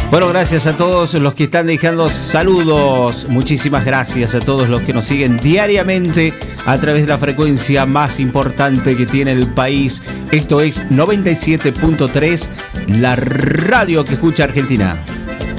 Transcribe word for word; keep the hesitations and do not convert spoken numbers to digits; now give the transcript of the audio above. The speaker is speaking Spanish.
Bueno, gracias a todos los que están dejando saludos. Muchísimas gracias a todos los que nos siguen diariamente a través de la frecuencia más importante que tiene el país. Esto es noventa y siete punto tres, la radio que escucha Argentina.